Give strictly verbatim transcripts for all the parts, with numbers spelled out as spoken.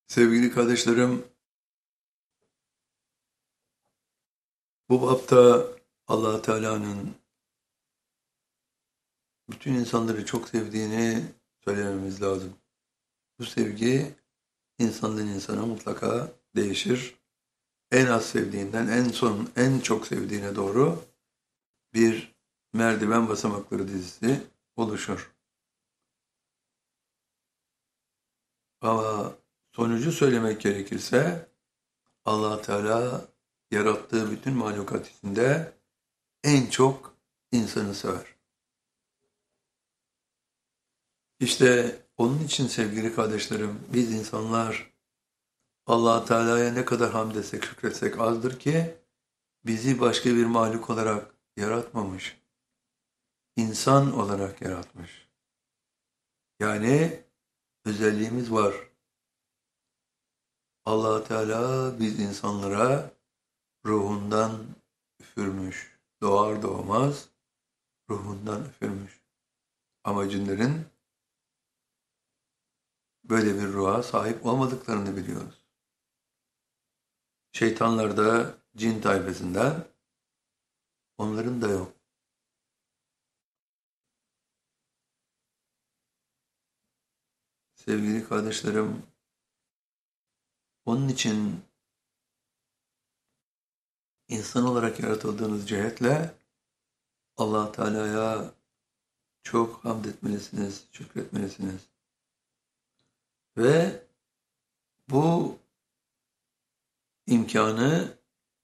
Sevgili kardeşlerim, bu bapta Allah Teala'nın bütün insanları çok sevdiğini söylememiz lazım. Bu sevgi insandan insana mutlaka değişir. En az sevdiğinden en son en çok sevdiğine doğru bir merdiven basamakları dizisi oluşur. Ama sonucu söylemek gerekirse Allah Teala yarattığı bütün mahlukat içinde en çok insanı sever. İşte onun için sevgili kardeşlerim, biz insanlar Allah Teala'ya ne kadar hamd etsek, şükretsek azdır ki bizi başka bir mahluk olarak yaratmamış, insan olarak yaratmış. Yani özelliğimiz var. Allah Teala biz insanlara ruhundan üfürmüş. Doğar doğmaz ruhundan üfürmüş. Ama cinlerin böyle bir ruha sahip olmadıklarını biliyoruz. Şeytanlar da cin tayfasından, onların da yok. Sevgili kardeşlerim, onun için insan olarak yaratıldığınız cihetle Allah Teala'ya çok hamd etmelisiniz, şükretmelisiniz. Ve bu imkanı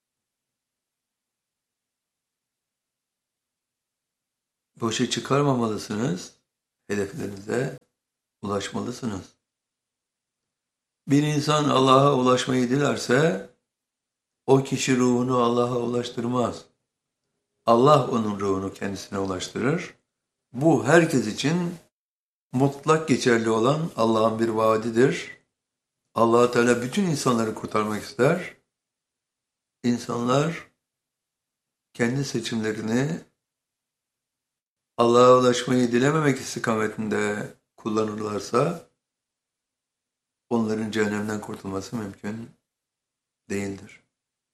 boşa çıkarmamalısınız, hedeflerinize ulaşmalısınız. Bir insan Allah'a ulaşmayı dilerse, o kişi ruhunu Allah'a ulaştırmaz. Allah onun ruhunu kendisine ulaştırır. Bu herkes için mutlak geçerli olan Allah'ın bir vaadidir. Allah Teala bütün insanları kurtarmak ister. İnsanlar kendi seçimlerini Allah'a ulaşmayı dilememek istikametinde kullanırlarsa onların cehennemden kurtulması mümkün değildir.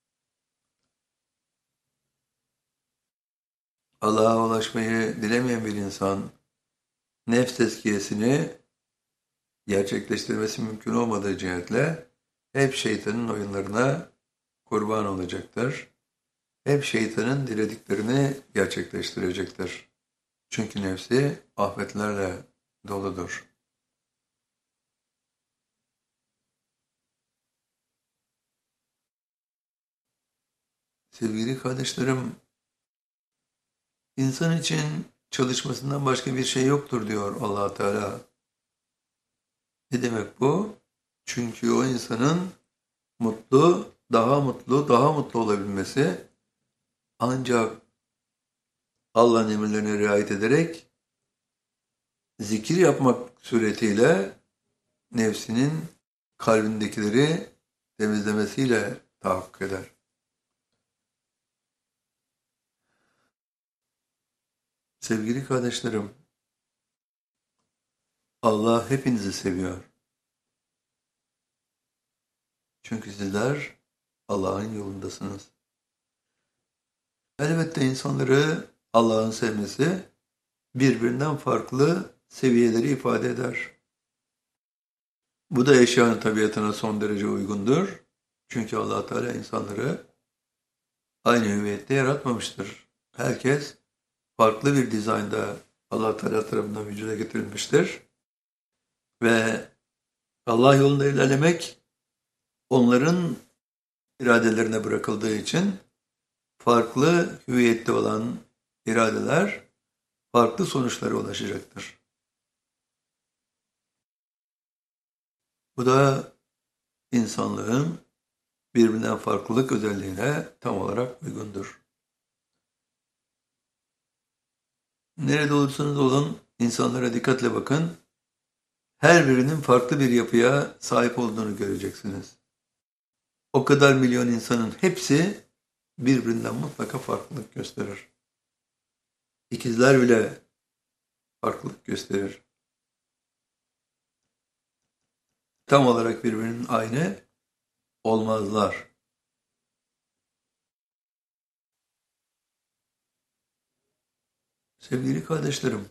Allah'a ulaşmayı dilemeyen bir insan nefs tezkiyesini gerçekleştirmesi mümkün olmadığı cihetle hep şeytanın oyunlarına kurban olacaktır. Hep şeytanın dilediklerini gerçekleştirecektir. Çünkü nefsi afetlerle doludur. Sevgili kardeşlerim, insan için çalışmasından başka bir şey yoktur diyor Allah Teala. Ne demek bu? Çünkü o insanın mutlu, daha mutlu, daha mutlu olabilmesi ancak Allah'ın emirlerine riayet ederek zikir yapmak suretiyle nefsinin kalbindekileri temizlemesiyle tahakkuk eder. Sevgili kardeşlerim, Allah hepinizi seviyor. Çünkü sizler Allah'ın yolundasınız. Elbette insanları Allah'ın sevmesi birbirinden farklı seviyeleri ifade eder. Bu da eşyanın tabiatına son derece uygundur. Çünkü Allah Teala insanları aynı hüviyette yaratmamıştır. Herkes farklı bir dizaynda Allah Teala tarafından vücuda getirilmiştir. Ve Allah yolunda ilerlemek onların iradelerine bırakıldığı için farklı hüviyette olan iradeler farklı sonuçlara ulaşacaktır. Bu da insanlığın birbirinden farklılık özelliğine tam olarak uygundur. Nerede olursanız olun insanlara dikkatle bakın. Her birinin farklı bir yapıya sahip olduğunu göreceksiniz. O kadar milyon insanın hepsi birbirinden mutlaka farklılık gösterir. İkizler bile farklılık gösterir. tam olarak birbirinin aynı olmazlar. Sevgili kardeşlerim,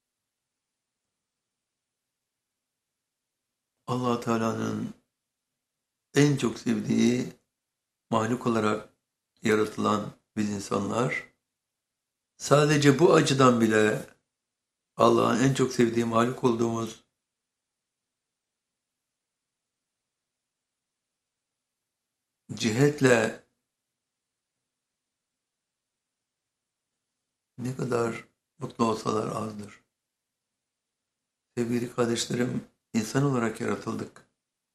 Allah Teala'nın en çok sevdiği mahluk olarak yaratılan biz insanlar, sadece bu açıdan bile Allah'ın en çok sevdiği mahluk olduğumuz cihetle ne kadar mutlu olsalar azdır. Sevgili kardeşlerim, insan olarak yaratıldık.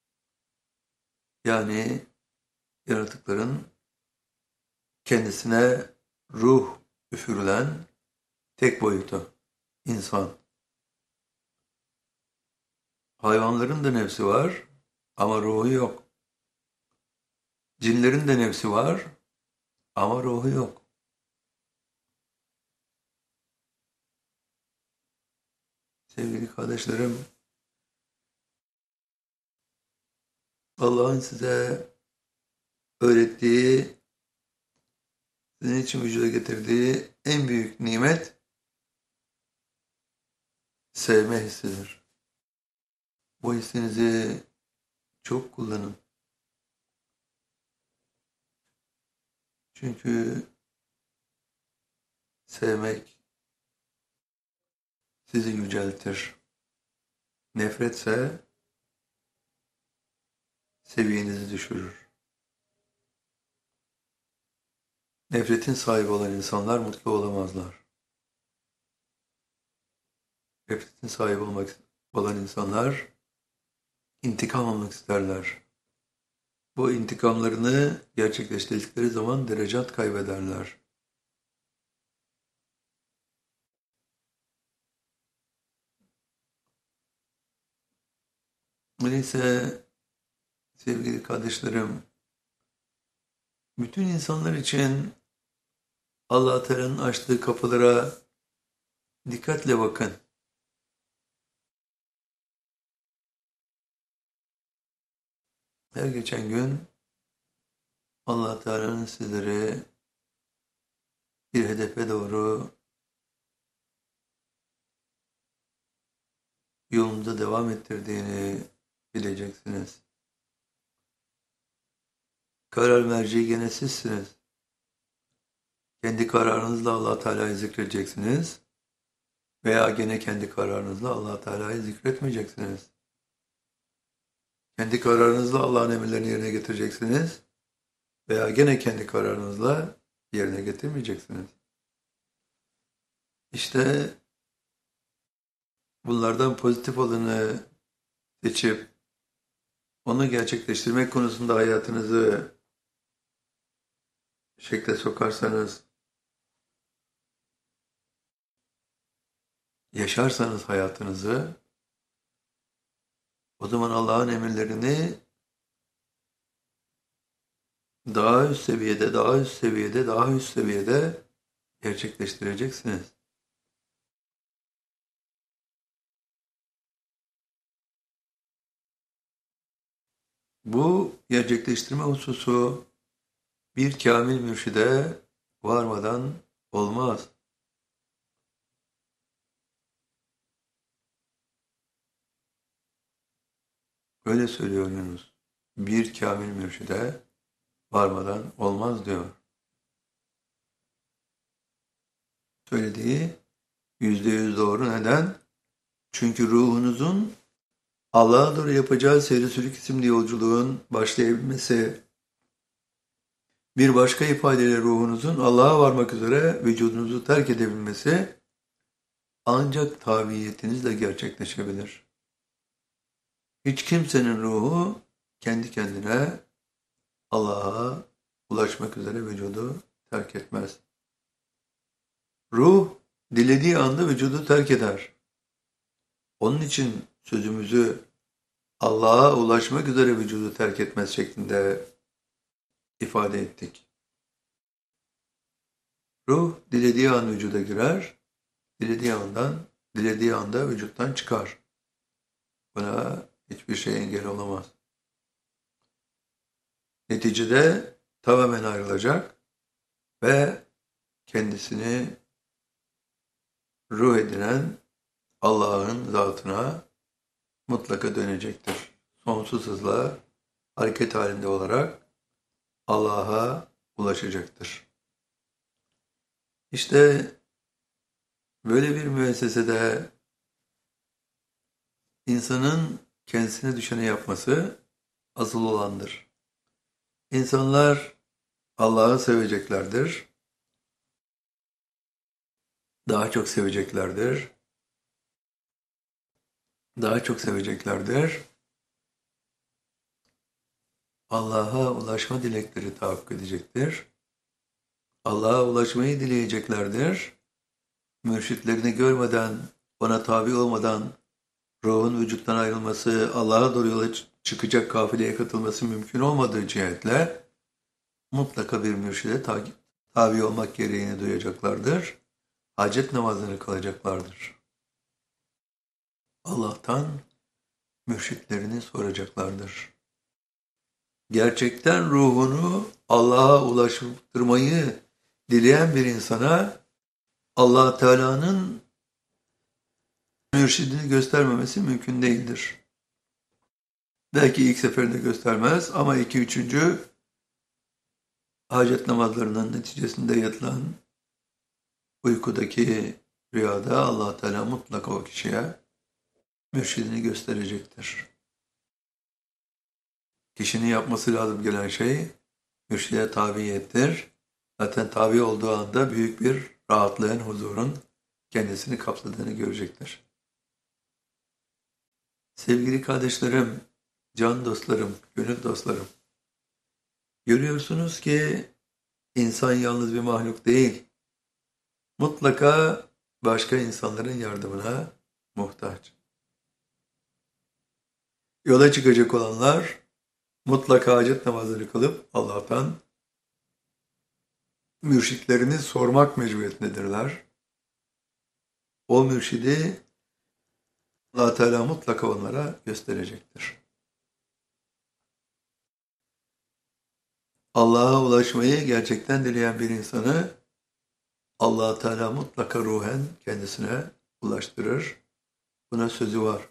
Yani yaratıkların kendisine ruh üfürülen tek boyutu, insan. Hayvanların da nefsi var ama ruhu yok. Cinlerin de nefsi var ama ruhu yok. Sevgili kardeşlerim, Allah'ın size öğrettiği, sizin için vücuda getirdiği en büyük nimet sevme hissidir. Bu hissinizi çok kullanın. Çünkü sevmek sizi yüceltir. Nefretse seviyenizi düşürür. Nefretin sahibi olan insanlar mutlu olamazlar. Nefretin sahibi olmak olan insanlar intikam almak isterler. Bu intikamlarını gerçekleştirdikleri zaman derecat kaybederler. Öyleyse sevgili kardeşlerim, bütün insanlar için Allah Teala'nın açtığı kapılara dikkatle bakın. Her geçen gün Allah Teala'nın sizleri bir hedefe doğru yolunda devam ettirdiğini bileceksiniz. Karar merci gene sizsiniz. Kendi kararınızla Allah Teala'yı zikredeceksiniz veya gene kendi kararınızla Allah Teala'yı zikretmeyeceksiniz. Kendi kararınızla Allah'ın emirlerini yerine getireceksiniz veya gene kendi kararınızla yerine getirmeyeceksiniz. İşte bunlardan pozitif olanı seçip onu gerçekleştirmek konusunda hayatınızı şekle sokarsanız, yaşarsanız hayatınızı, o zaman Allah'ın emirlerini daha üst seviyede, daha üst seviyede, daha üst seviyede gerçekleştireceksiniz. Bu gerçekleştirme hususu bir kamil mürşide varmadan olmaz. Öyle söylüyor Yunus. Bir kamil mürşide varmadan olmaz diyor. Söylediği yüzde yüz doğru. Neden? Çünkü ruhunuzun Allah'a doğru yapacağı seyri sülük isimli yolculuğun başlayabilmesi, bir başka ifadeyle ruhunuzun Allah'a varmak üzere vücudunuzu terk edebilmesi ancak tabiiyetinizle gerçekleşebilir. Hiç kimsenin ruhu kendi kendine Allah'a ulaşmak üzere vücudu terk etmez. Ruh dilediği anda vücudu terk eder. Onun için sözümüzü Allah'a ulaşmak üzere vücudu terk etmez şeklinde ifade ettik. Ruh dilediği an vücuda girer, dilediği andan, dilediği anda vücuttan çıkar. Buna hiçbir şey engel olamaz. Neticede tamamen ayrılacak ve kendisini ruh edinen Allah'ın zatına mutlaka dönecektir. Sonsuz hızla hareket halinde olarak Allah'a ulaşacaktır. İşte böyle bir müessesede insanın kendisine düşeni yapması asıl olandır. İnsanlar Allah'ı seveceklerdir, daha çok seveceklerdir, daha çok seveceklerdir. Allah'a ulaşma dilekleri tahakkuk edecektir. Allah'a ulaşmayı dileyeceklerdir. Mürşitlerini görmeden, ona tabi olmadan ruhun vücuttan ayrılması, Allah'a doğru yola çıkacak kafileye katılması mümkün olmadığı cihetle mutlaka bir mürşide tabi olmak gereğini duyacaklardır. Hacet namazını kılacaklardır. Allah'tan mürşitlerini soracaklardır. Gerçekten ruhunu Allah'a ulaştırmayı dileyen bir insana Allah Teala'nın mürşidini göstermemesi mümkün değildir. Belki ilk seferinde göstermez ama iki üçüncü hacet namazlarının neticesinde yatılan uykudaki rüyada Allah Teala mutlaka o kişiye mürşidini gösterecektir. Kişinin yapması lazım gelen şey mürşide tabiyettir. Zaten tabi olduğu anda büyük bir rahatlığın, huzurun kendisini kapsadığını görecektir. Sevgili kardeşlerim, can dostlarım, gönül dostlarım, görüyorsunuz ki insan yalnız bir mahluk değil, mutlaka başka insanların yardımına muhtaç. Yola çıkacak olanlar mutlaka hacet namazını kılıp Allah'tan mürşitlerini sormak mecburiyetindedirler. O mürşidi Allah Teala mutlaka onlara gösterecektir. Allah'a ulaşmayı gerçekten dileyen bir insanı Allah Teala mutlaka ruhen kendisine ulaştırır. Buna sözü var.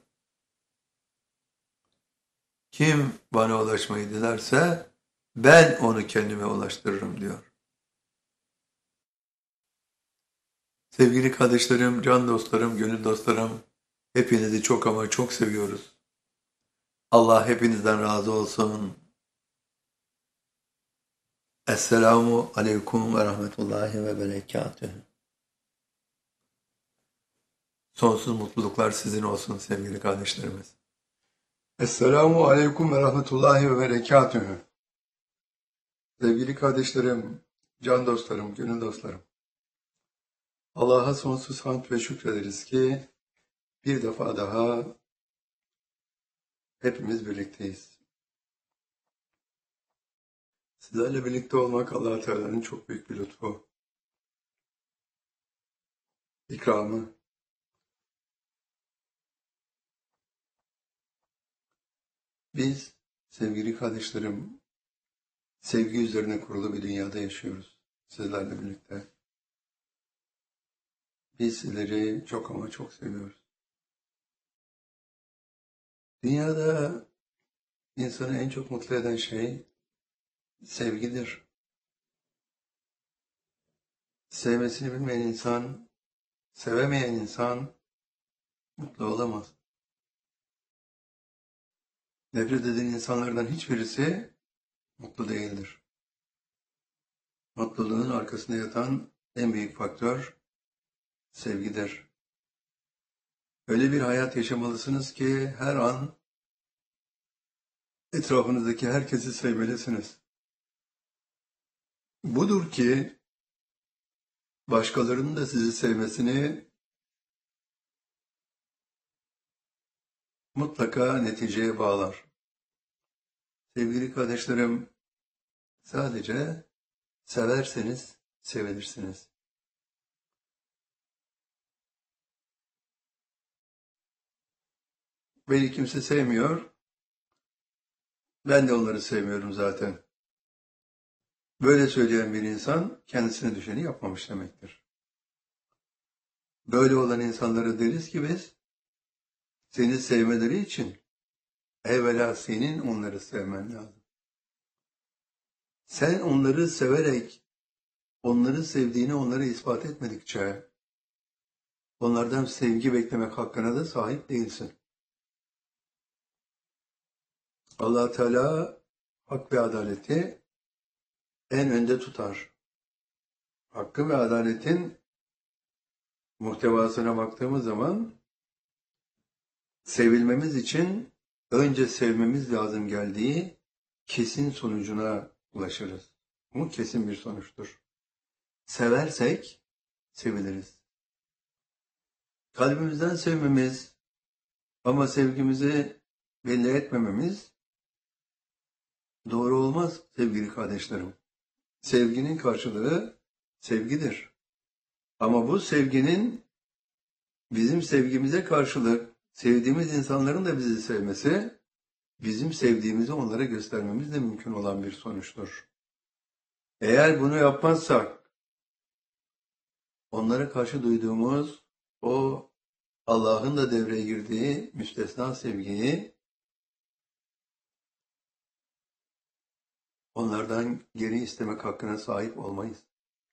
Kim bana ulaşmayı dilerse ben onu kendime ulaştırırım diyor. Sevgili kardeşlerim, can dostlarım, gönül dostlarım, hepinizi çok ama çok seviyoruz. Allah hepinizden razı olsun. Esselamu aleyküm ve rahmetullahi ve berekatühü. Sonsuz mutluluklar sizin olsun sevgili kardeşlerimiz. Esselamu aleyküm ve rahmetullahi ve berekatühü. Sevgili kardeşlerim, can dostlarım, gönül dostlarım. Allah'a sonsuz hamd ve şükrederiz ki bir defa daha hepimiz birlikteyiz. Sizlerle birlikte olmak Allah Teala'nın çok büyük bir lütfu, ikramı. Biz sevgili kardeşlerim, sevgi üzerine kurulu bir dünyada yaşıyoruz sizlerle birlikte. Biz sizleri çok ama çok seviyoruz. Dünyada insanı en çok mutlu eden şey sevgidir. Sevmesini bilmeyen insan, sevemeyen insan mutlu olamaz. Nefret eden insanlardan hiçbirisi mutlu değildir. Mutluluğun arkasında yatan en büyük faktör sevgidir. Öyle bir hayat yaşamalısınız ki her an etrafınızdaki herkesi sevmelisiniz. Budur ki başkalarının da sizi sevmesini mutlaka neticeye bağlar. Sevgili kardeşlerim, sadece severseniz sevilirsiniz. Beni kimse sevmiyor. Ben de onları sevmiyorum zaten. Böyle söyleyen bir insan kendisine düşeni yapmamış demektir. Böyle olan insanlara deriz ki biz, seni sevmeleri için evvela senin onları sevmen lazım. Sen onları severek, onları sevdiğini onlara ispat etmedikçe, onlardan sevgi beklemek hakkına da sahip değilsin. Allah Teala hak ve adaleti en önde tutar. Hakkı ve adaletin muhtevasına baktığımız zaman sevilmemiz için önce sevmemiz lazım geldiği kesin sonucuna ulaşırız. Bu kesin bir sonuçtur. Seversek seviliriz. Kalbimizden sevmemiz ama sevgimizi belli etmememiz doğru olmaz sevgili kardeşlerim. Sevginin karşılığı sevgidir. Ama bu sevginin bizim sevgimize karşılık sevdiğimiz insanların da bizi sevmesi, bizim sevdiğimizi onlara göstermemiz de mümkün olan bir sonuçtur. Eğer bunu yapmazsak, onlara karşı duyduğumuz o Allah'ın da devreye girdiği müstesna sevgiyi onlardan geri istemek hakkına sahip olmayız.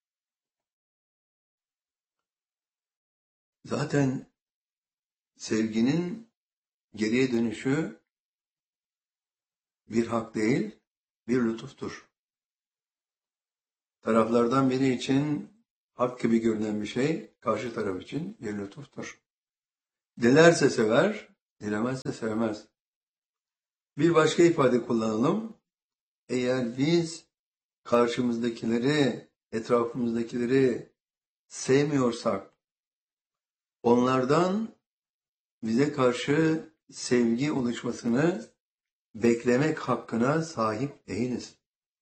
Zaten sevginin geriye dönüşü bir hak değil, bir lütuftur. Taraflardan biri için hak gibi görünen bir şey, karşı taraf için bir lütuftur. Dilerse sever, dilemezse sevmez. Bir başka ifade kullanalım. Eğer biz karşımızdakileri, etrafımızdakileri sevmiyorsak, onlardan bize karşı sevgi oluşmasını beklemek hakkına sahip değiliz.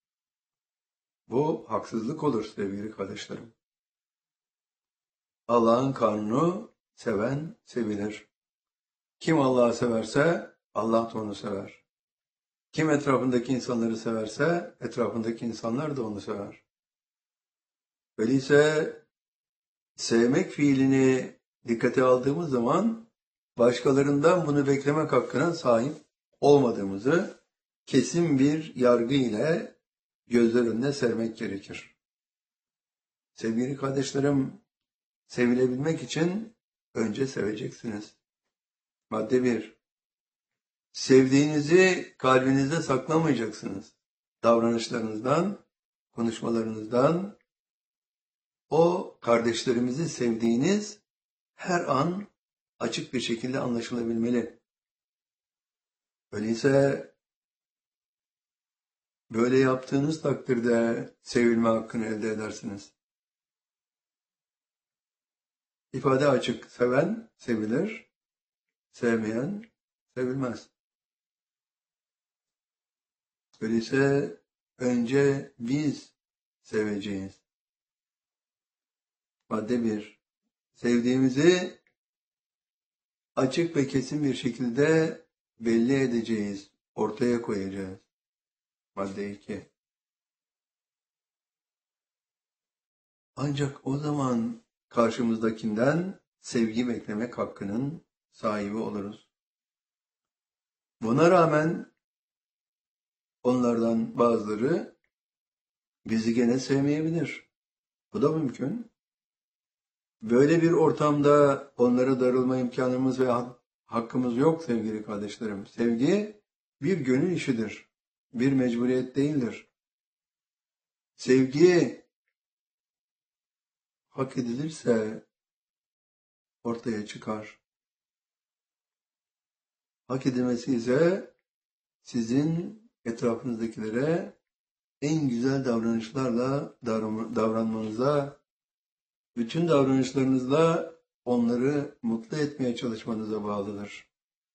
Bu haksızlık olur sevgili kardeşlerim. Allah'ın kanunu seven sevilir. Kim Allah'ı severse Allah da onu sever. Kim etrafındaki insanları severse etrafındaki insanlar da onu sever. Öyleyse sevmek fiilini dikkate aldığımız zaman başkalarından bunu beklemek hakkına sahip olmadığımızı kesin bir yargı ile gözler önüne sermek gerekir. Sevgili kardeşlerim, sevilebilmek için önce seveceksiniz. Madde bir. Sevdiğinizi kalbinizde saklamayacaksınız. Davranışlarınızdan, konuşmalarınızdan, o kardeşlerimizi sevdiğiniz her an açık bir şekilde anlaşılabilmeli. Öyleyse böyle yaptığınız takdirde sevilme hakkını elde edersiniz. İfade açık. Seven sevilir, sevmeyen sevilmez. Öyleyse önce biz seveceğiz. Madde bir. Sevdiğimizi açık ve kesin bir şekilde belli edeceğiz, ortaya koyacağız. Madde iki. Ancak o zaman karşımızdakinden sevgi beklemek hakkının sahibi oluruz. Buna rağmen onlardan bazıları bizi gene sevmeyebilir. Bu da mümkün. Böyle bir ortamda onlara darılma imkanımız ve hakkımız yok sevgili kardeşlerim. Sevgi bir gönül işidir. Bir mecburiyet değildir. Sevgi hak edilirse ortaya çıkar. Hak edilmesi ise sizin etrafınızdakilere en güzel davranışlarla davranmanıza, bütün davranışlarınızla onları mutlu etmeye çalışmanıza bağlıdır.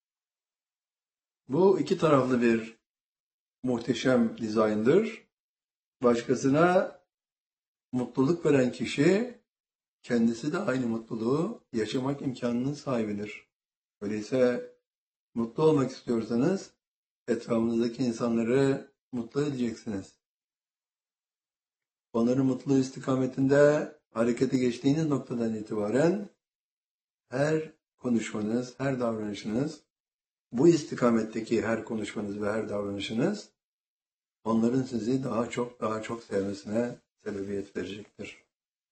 Bu iki taraflı bir muhteşem dizayndır. Başkasına mutluluk veren kişi kendisi de aynı mutluluğu yaşamak imkanının sahibidir. Öyleyse Mutlu olmak istiyorsanız etrafınızdaki insanları mutlu edeceksiniz. Onların mutlu istikametinde harekete geçtiğiniz noktadan itibaren her konuşmanız, her davranışınız, bu istikametteki her konuşmanız ve her davranışınız onların sizi daha çok daha çok sevmesine sebebiyet verecektir.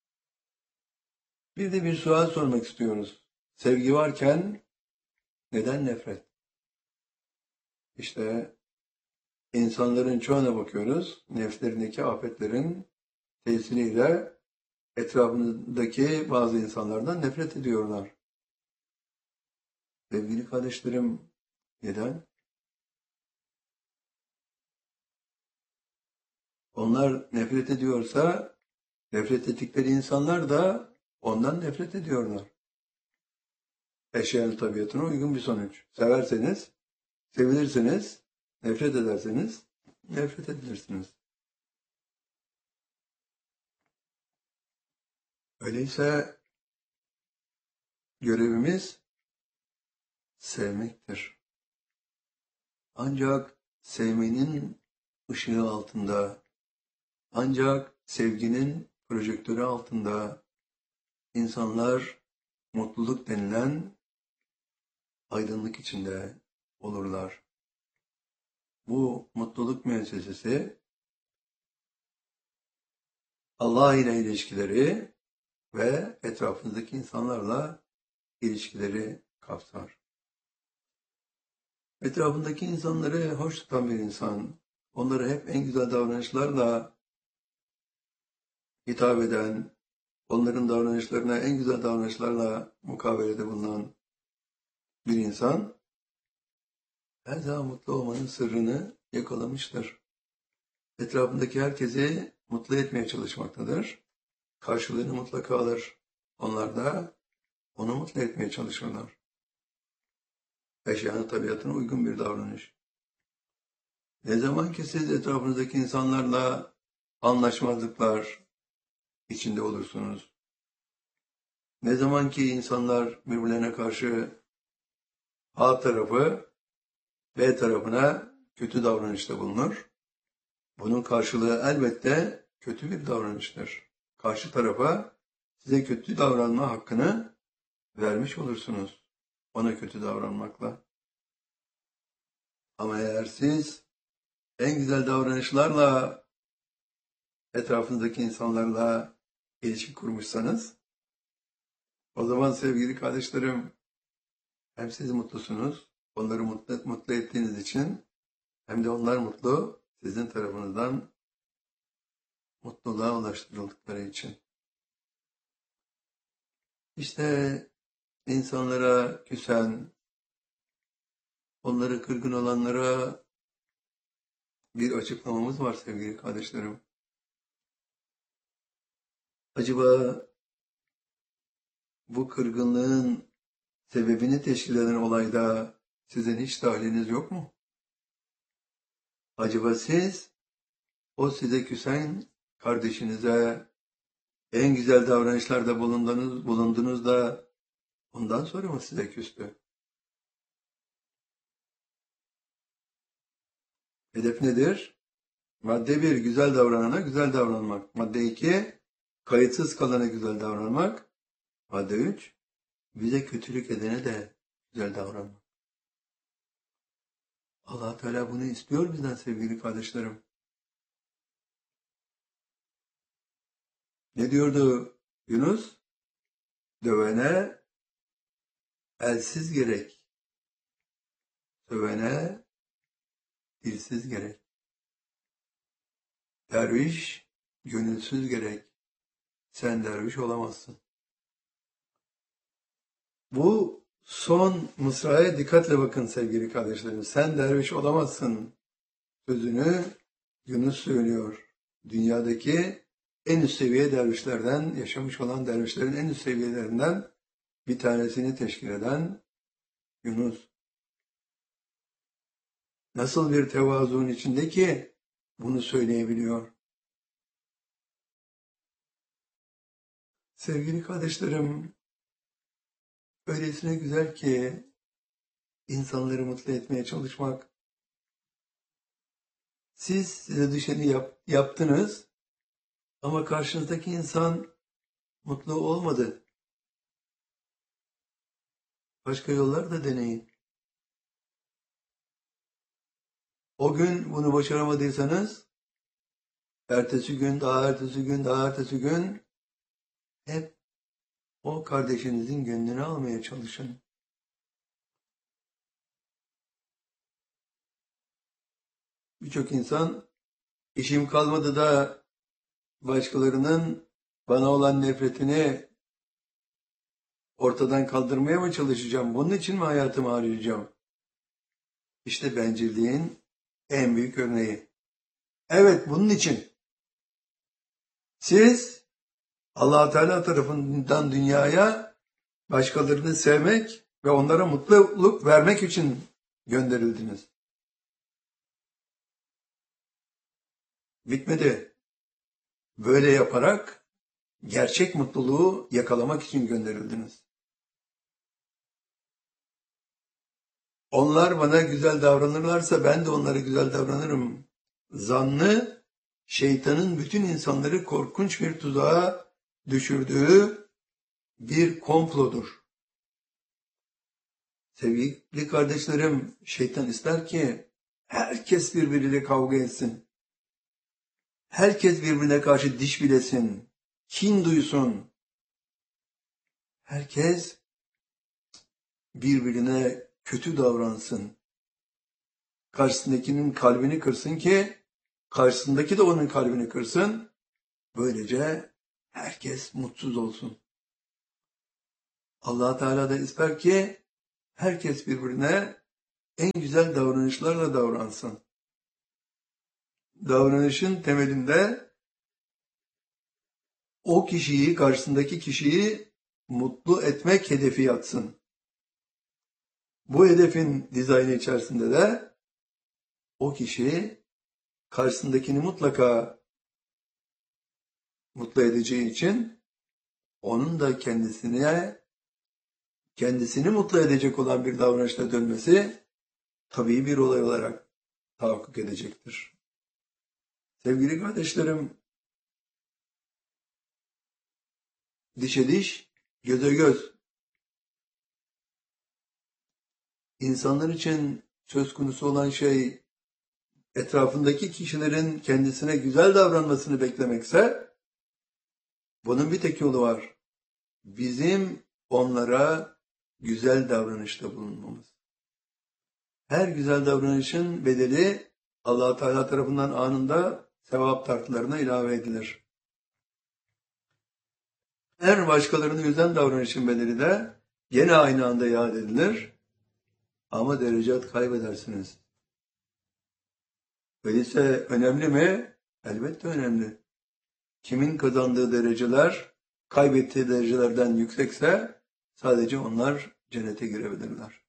Bir de bir sual sormak istiyoruz. Sevgi varken neden nefret? İşte insanların çoğuna bakıyoruz. Nefslerindeki afetlerin tesiriyle etrafındaki bazı insanlardan nefret ediyorlar. Sevgili kardeşlerim, neden? Onlar nefret ediyorsa, nefret ettikleri insanlar da ondan nefret ediyorlar. Eşyanın tabiatına uygun bir sonuç. Severseniz, sevilirsiniz, nefret ederseniz, nefret edilirsiniz. Öyleyse görevimiz sevmektir. Ancak sevmenin ışığı altında, ancak sevginin projektörü altında insanlar mutluluk denilen aydınlık içinde olurlar. Bu mutluluk müessesesi Allah ile ilişkileri ve etrafınızdaki insanlarla ilişkileri kapsar. Etrafındaki insanları hoş tutan bir insan, onları hep en güzel davranışlarla hitap eden, onların davranışlarına en güzel davranışlarla mukabelede bulunan bir insan, her zaman mutlu olmanın sırrını yakalamıştır. Etrafındaki herkesi mutlu etmeye çalışmaktadır. Karşılığını mutlaka alır. Onlar da onu mutlu etmeye çalışırlar. Eşyanın tabiatına uygun bir davranış. Ne zaman ki siz etrafınızdaki insanlarla anlaşmazlıklar içinde olursunuz, ne zaman ki insanlar birbirlerine karşı A tarafı B tarafına kötü davranışta bulunur, bunun karşılığı elbette kötü bir davranıştır. Karşı tarafa size kötü davranma hakkını vermiş olursunuz ona kötü davranmakla. Ama eğer siz en güzel davranışlarla etrafınızdaki insanlarla ilişki kurmuşsanız, o zaman sevgili kardeşlerim, hem siz mutlusunuz, onları mutlu, mutlu ettiğiniz için, hem de onlar mutlu, sizin tarafınızdan mutluluğa ulaştırıldıkları için. İşte insanlara küsen, onları kırgın olanlara bir açıklamamız var sevgili kardeşlerim. Acaba bu kırgınlığın sebebini teşkil eden olayda sizin hiç dahiliniz yok mu? Acaba siz o size küsen kardeşinize en güzel davranışlarda bulundunuz, bulundunuz da ondan sonra mı size küstü? Hedef nedir? Madde bir, güzel davranana güzel davranmak. Madde iki, kayıtsız kalana güzel davranmak. Madde üç, bize kötülük edene de güzel davranmak. Allah Teala bunu istiyor bizden sevgili kardeşlerim. Ne diyordu Yunus? Dövene elsiz gerek. Dövene dilsiz gerek. Derviş gönülsüz gerek. Sen derviş olamazsın. Bu son mısraya dikkatle bakın sevgili kardeşlerim. Sen derviş olamazsın sözünü Yunus söylüyor. Dünyadaki en üst seviye dervişlerden, yaşamış olan dervişlerin en üst seviyelerinden bir tanesini teşkil eden Yunus. Nasıl bir tevazuun içinde ki bunu söyleyebiliyor? Sevgili kardeşlerim, öylesine güzel ki insanları mutlu etmeye çalışmak. Siz size düşeni yap, yaptınız ama karşınızdaki insan mutlu olmadı. Başka yollar da deneyin. O gün bunu başaramadıysanız ertesi gün, daha ertesi gün, daha ertesi gün hep o kardeşinizin gönlünü almaya çalışın. Birçok insan işim kalmadı da başkalarının bana olan nefretini ortadan kaldırmaya mı çalışacağım? Bunun için mi hayatımı harcayacağım? İşte bencilliğin en büyük örneği. Evet, bunun için. Siz Allah Teala tarafından dünyaya başkalarını sevmek ve onlara mutluluk vermek için gönderildiniz. Bitmedi. Böyle yaparak gerçek mutluluğu yakalamak için gönderildiniz. Onlar bana güzel davranırlarsa ben de onlara güzel davranırım. Zannı, şeytanın bütün insanları korkunç bir tuzağa düşürdüğü bir komplodur. Sevgili kardeşlerim, şeytan ister ki herkes birbiriyle kavga etsin. Herkes birbirine karşı diş bilesin, kin duysun. Herkes birbirine kötü davransın. Karşısındakinin kalbini kırsın ki karşısındaki de onun kalbini kırsın. Böylece herkes mutsuz olsun. Allah Teala da ister ki herkes birbirine en güzel davranışlarla davransın. Davranışın temelinde o kişiyi, karşısındaki kişiyi mutlu etmek hedefi yatsın. Bu hedefin dizaynı içerisinde de o kişi karşısındakini mutlaka mutlu edeceği için onun da kendisine kendisini mutlu edecek olan bir davranışla dönmesi tabii bir olay olarak tahakkuk edecektir. Sevgili kardeşlerim, dişe diş, göze göz. İnsanlar için söz konusu olan şey etrafındaki kişilerin kendisine güzel davranmasını beklemekse bunun bir tek yolu var. Bizim onlara güzel davranışta bulunmamız. Her güzel davranışın bedeli Allah Teala tarafından anında sevap tartılarına ilave edilir. Her başkalarını üzen davranışın bedeli de gene aynı anda iade edilir. Ama derecat kaybedersiniz. Öyleyse önemli mi? Elbette önemli. Kimin kazandığı dereceler, kaybettiği derecelerden yüksekse sadece onlar cennete girebilirler.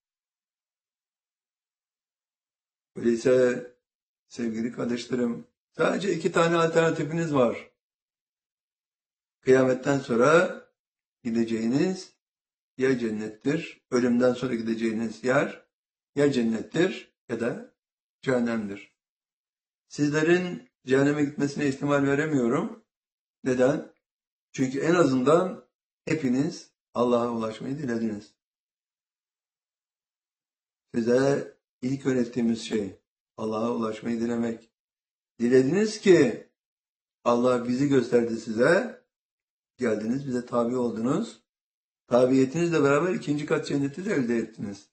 Öyleyse sevgili kardeşlerim, sadece iki tane alternatifiniz var. Kıyametten sonra gideceğiniz ya cennettir, ölümden sonra gideceğiniz yer ya cennettir ya da cehennemdir. Sizlerin cehenneme gitmesine ihtimal veremiyorum. Neden? Çünkü en azından hepiniz Allah'a ulaşmayı dilediniz. Size ilk öğrettiğimiz şey Allah'a ulaşmayı dilemek. Dilediniz ki Allah bizi gösterdi size, geldiniz bize tabi oldunuz. Tabiyetinizle beraber ikinci kat cenneti de elde ettiniz.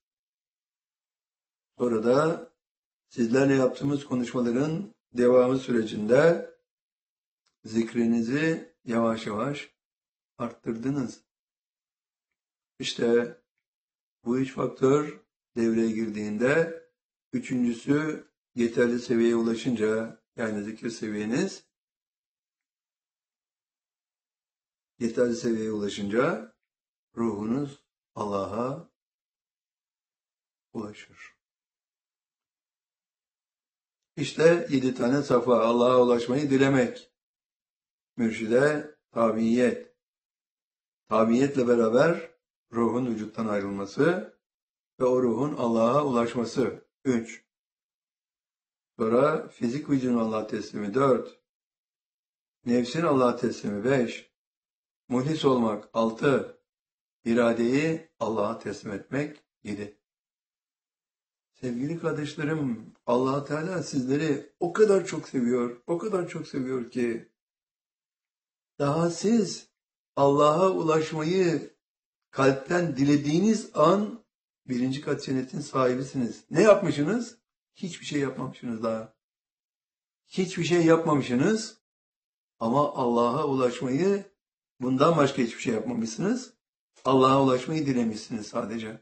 Sonra da sizlerle yaptığımız konuşmaların devamı sürecinde zikrinizi yavaş yavaş arttırdınız. İşte bu üç faktör devreye girdiğinde üçüncüsü yeterli seviyeye ulaşınca, yani zikir seviyeniz yeterli seviyeye ulaşınca ruhunuz Allah'a ulaşır. İşte yedi tane safa: Allah'a ulaşmayı dilemek, mürşide tabiyet, tabiyetle beraber ruhun vücuttan ayrılması, ve o ruhun Allah'a ulaşması. Üç. Sonra fizik vücudun Allah'a teslimi. Dört. Nefsin Allah'a teslimi. Beş. Muhlis olmak. Altı. İradeyi Allah'a teslim etmek. Yedi. Sevgili kardeşlerim, Allah Teala sizleri o kadar çok seviyor, o kadar çok seviyor ki daha siz Allah'a ulaşmayı kalpten dilediğiniz an birinci kat cennetin sahibisiniz. Ne yapmışsınız? Hiçbir şey yapmamışsınız daha. Hiçbir şey yapmamışsınız ama Allah'a ulaşmayı bundan başka hiçbir şey yapmamışsınız. Allah'a ulaşmayı dilemişsiniz sadece.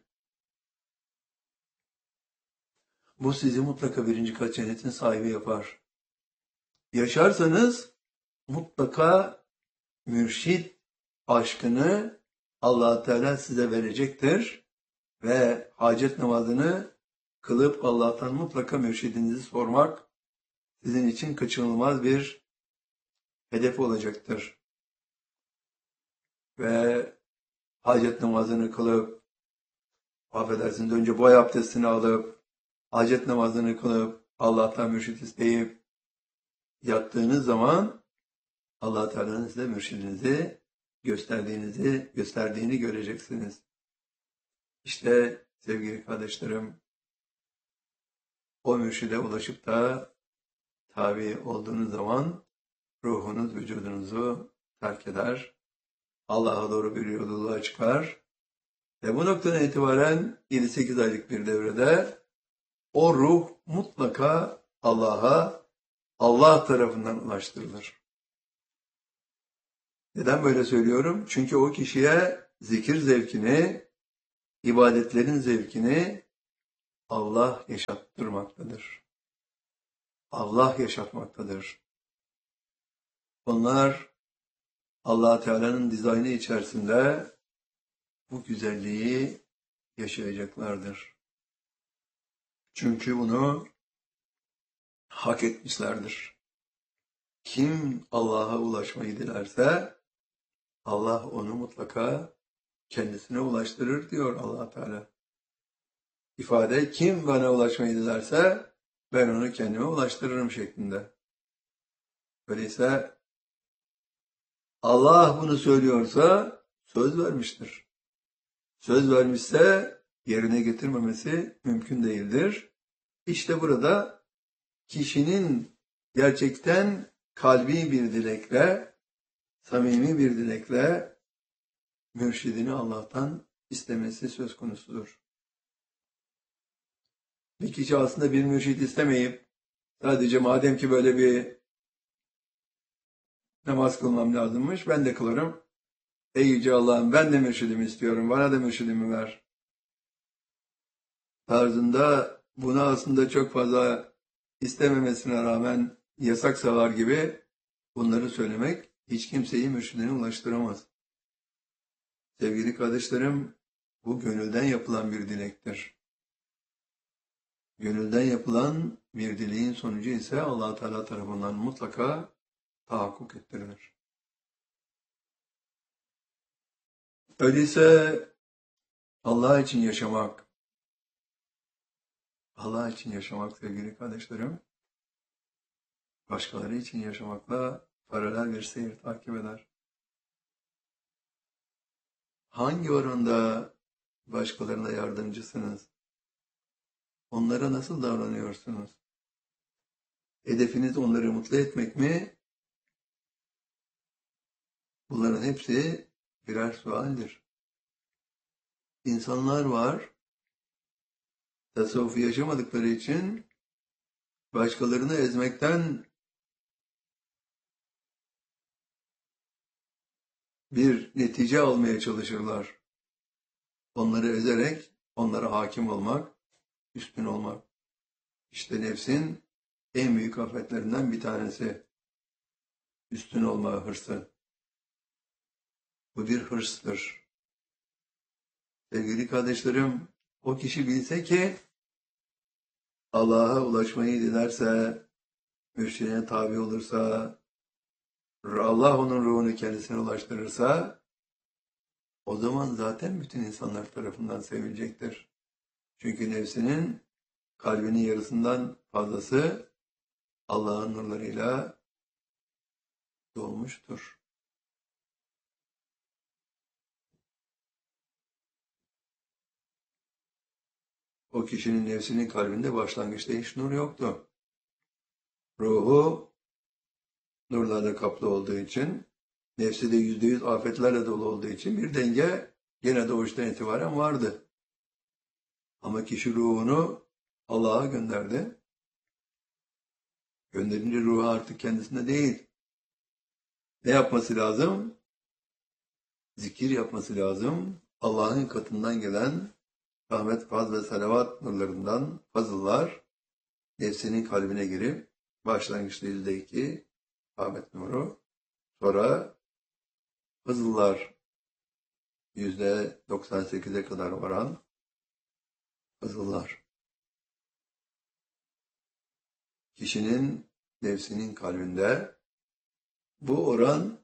Bu sizi mutlaka birinci kat cennetin sahibi yapar. Yaşarsanız mutlaka mürşid aşkını Allah Teala size verecektir ve hacet namazını kılıp Allah'tan mutlaka mürşidinizi sormak sizin için kaçınılmaz bir hedef olacaktır. Ve hacet namazını kılıp, affedersiniz önce boy abdestini alıp, hacet namazını kılıp, Allah'tan mürşid isteyip yattığınız zaman Allah Teala'nın size mürşidinizi gösterdiğinizi, gösterdiğini göreceksiniz. İşte sevgili kardeşlerim, o mürşide ulaşıp da tabi olduğunuz zaman ruhunuz vücudunuzu terk eder, Allah'a doğru bir yolculuğa çıkar ve bu noktadan itibaren yedi sekiz aylık bir devrede o ruh mutlaka Allah'a, Allah tarafından ulaştırılır. Neden böyle söylüyorum? Çünkü o kişiye zikir zevkini, ibadetlerin zevkini Allah yaşattırmaktadır. Allah yaşatmaktadır. Onlar Allah Teala'nın dizaynı içerisinde bu güzelliği yaşayacaklardır. Çünkü bunu hak etmişlerdir. Kim Allah'a ulaşmayı dilerse Allah onu mutlaka kendisine ulaştırır diyor Allah Teala. İfade kim bana ulaşmayı dilerse ben onu kendime ulaştırırım şeklinde. Öyleyse Allah bunu söylüyorsa söz vermiştir. Söz vermişse yerine getirmemesi mümkün değildir. İşte burada kişinin gerçekten kalbi bir dilekle, samimi bir dilekle mürşidini Allah'tan istemesi söz konusudur. Bir kişi aslında bir mürşid istemeyip sadece madem ki böyle bir namaz kılmam lazımmış, ben de kılarım. Ey Yüce Allah'ım ben de mürşidimi istiyorum, bana da mürşidimi ver. Tarzında bunu aslında çok fazla istememesine rağmen yasak savar gibi bunları söylemek hiç kimseyi mürşidine ulaştıramaz. Sevgili kardeşlerim, bu gönülden yapılan bir dilektir. Gönülden yapılan bir dileğin sonucu ise Allah Teala tarafından mutlaka tahakkuk ettirilir. Öyleyse Allah için yaşamak, Allah için yaşamak sevgili kardeşlerim, başkaları için yaşamakla paralel bir seyir takip eder. Hangi oranda başkalarına yardımcısınız? Onlara nasıl davranıyorsunuz? Hedefiniz onları mutlu etmek mi? Bunların hepsi birer sualdir. İnsanlar var, tasavvufu yaşamadıkları için başkalarını ezmekten bir netice almaya çalışırlar. Onları ezerek onlara hakim olmak, üstün olmak. İşte nefsin en büyük afetlerinden bir tanesi. Üstün olma hırsı. Bu bir hırstır. Sevgili kardeşlerim, o kişi bilse ki Allah'a ulaşmayı dilerse, mürşidine tabi olursa, Allah onun ruhunu kendisine ulaştırırsa, o zaman zaten bütün insanlar tarafından sevilecektir. Çünkü nefsinin kalbinin yarısından fazlası Allah'ın nurlarıyla dolmuştur. O kişinin nefsinin kalbinde başlangıçta hiç nur yoktu. Ruhu nurlarla kaplı olduğu için, nefsi de yüzde yüz afetlerle dolu olduğu için bir denge gene doğuştan itibaren vardı. Ama kişi ruhunu Allah'a gönderdi. Gönderince ruhu artık kendisinde değil. Ne yapması lazım? Zikir yapması lazım. Allah'ın katından gelen rahmet, faz ve salavat nurlarından fazıllar nefsinin kalbine girip başlangıçta yüzde iki rahmet nuru, sonra fazıllar yüzde doksan sekize kadar varan fazıllar. Kişinin nefsinin kalbinde bu oran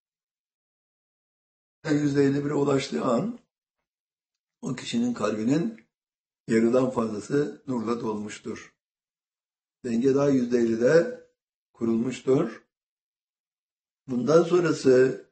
yüzde elli bire ulaştığı an o kişinin kalbinin yarıdan fazlası nurla dolmuştur. Denge daha yüzde ellide kurulmuştur. Bundan sonrası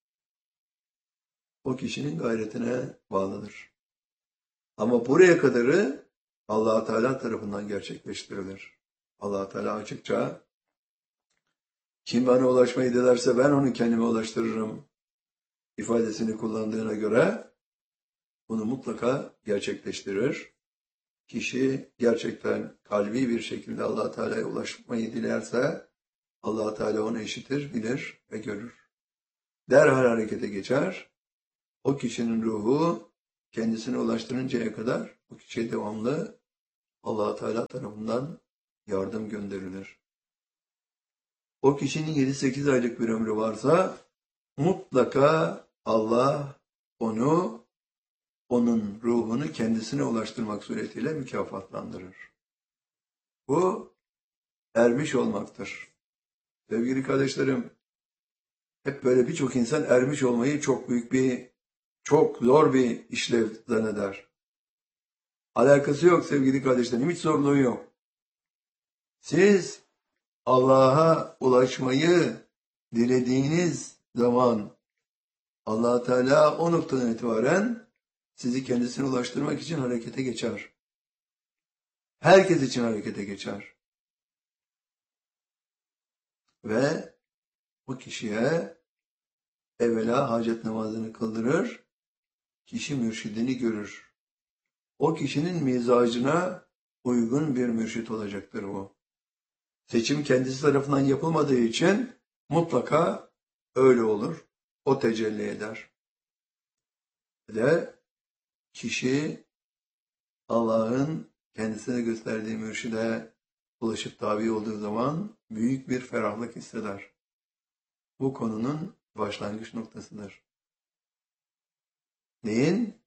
o kişinin gayretine bağlıdır. Ama buraya kadarı Allah-u Teala tarafından gerçekleştirilir. Allah-u Teala açıkça kim bana ulaşmayı dilerse ben onu kendime ulaştırırım ifadesini kullandığına göre bunu mutlaka gerçekleştirir. Kişi gerçekten kalbi bir şekilde Allah-u Teala'ya ulaşmayı dilerse Allah-u Teala onu işitir, bilir ve görür. Derhal harekete geçer. O kişinin ruhu kendisine ulaştırıncaya kadar o kişiye devamlı Allah-u Teala tarafından yardım gönderilir. O kişinin yedi sekiz aylık bir ömrü varsa mutlaka Allah onu, onun ruhunu kendisine ulaştırmak suretiyle mükafatlandırır. Bu ermiş olmaktır. Sevgili kardeşlerim, hep böyle birçok insan ermiş olmayı çok büyük bir, çok zor bir işlev zanneder. Alakası yok sevgili kardeşlerim, hiç zorluğu yok. Siz Allah'a ulaşmayı dilediğiniz zaman Allah-u Teala o noktadan itibaren sizi kendisine ulaştırmak için harekete geçer. Herkes için harekete geçer. Ve o kişiye evvela hacet namazını kıldırır, kişi mürşidini görür. O kişinin mizacına uygun bir mürşit olacaktır bu. Seçim kendisi tarafından yapılmadığı için mutlaka öyle olur. O tecelli eder. Ve kişi Allah'ın kendisine gösterdiği mürşide ulaşıp tabi olduğu zaman büyük bir ferahlık hisseder. Bu konunun başlangıç noktasıdır. Neyin?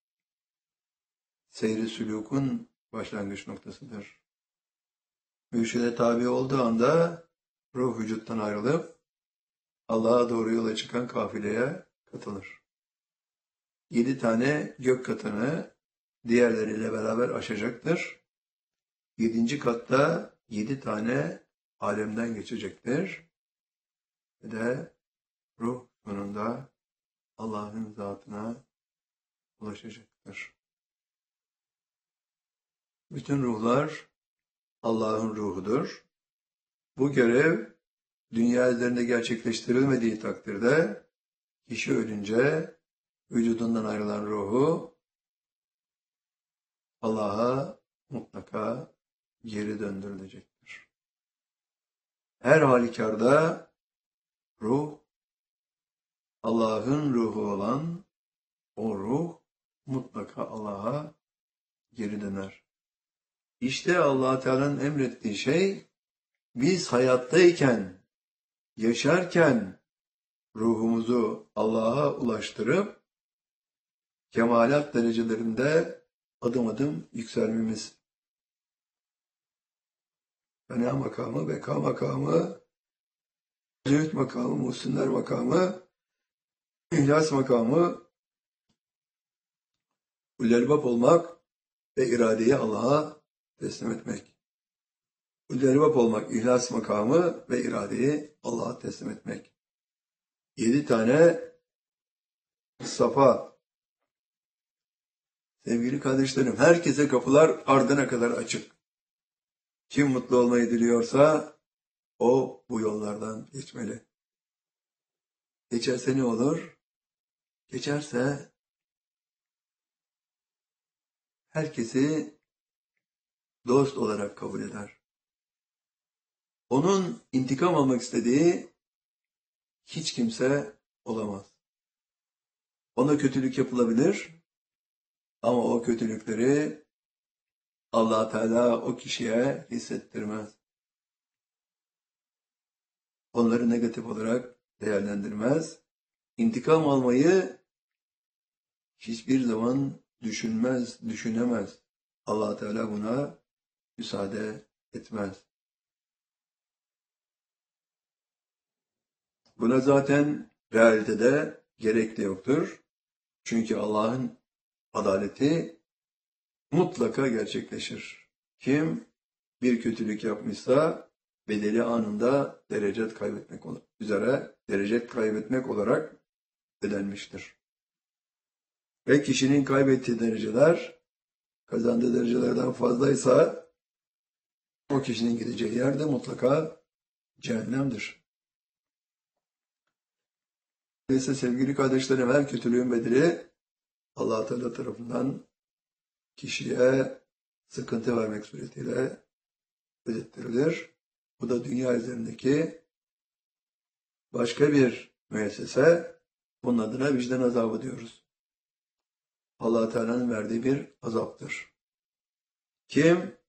Seyri sülûkun başlangıç noktasıdır. Mürşide tabi olduğu anda ruh vücuttan ayrılıp Allah'a doğru yola çıkan kafileye katılır. Yedi tane gök katını diğerleriyle beraber aşacaktır. Yedinci katta yedi tane alemden geçecektir. Ve de ruh sonunda Allah'ın zatına ulaşacaktır. Bütün ruhlar Allah'ın ruhudur. Bu görev dünya üzerinde gerçekleştirilmediği takdirde kişi ölünce vücudundan ayrılan ruhu Allah'a mutlaka geri döndürülecektir. Her halükarda ruh, Allah'ın ruhu olan o ruh mutlaka Allah'a geri döner. İşte Allah-u Teala'nın emrettiği şey, biz hayattayken, yaşarken ruhumuzu Allah'a ulaştırıp kemalat derecelerinde adım adım yükselmemiz. Fena makamı, beka makamı, zühd makamı, muhsinler makamı, ihlas makamı, ulelbap olmak, ve iradeyi Allah'a teslim etmek. Müderribap olmak, ihlas makamı ve iradeyi Allah'a teslim etmek. Yedi tane safa. Sevgili kardeşlerim, herkese kapılar ardına kadar açık. Kim mutlu olmayı diliyorsa o bu yollardan geçmeli. Geçerse ne olur? Geçerse herkesi dost olarak kabul eder. Onun intikam almak istediği hiç kimse olamaz. Ona kötülük yapılabilir ama o kötülükleri Allah Teala o kişiye hissettirmez. Onları negatif olarak değerlendirmez. İntikam almayı hiçbir zaman düşünmez, düşünemez. Allah Teala buna müsaade etmez. Buna zaten realitede gerek de yoktur. Çünkü Allah'ın adaleti mutlaka gerçekleşir. Kim bir kötülük yapmışsa bedeli anında derecet kaybetmek üzere derecet kaybetmek olarak ödenmiştir. Ve kişinin kaybettiği dereceler kazandığı derecelerden fazlaysa o kişinin gideceği yerde mutlaka cehennemdir. Dolayısıyla sevgili kardeşlerim, her kötülüğün bedeli Allah Teala tarafından kişiye sıkıntı vermek suretiyle ödettirilir. Bu da dünya üzerindeki başka bir müessese. Bunun adına vicdan azabı diyoruz. Allah Teala'nın verdiği bir azaptır. Kim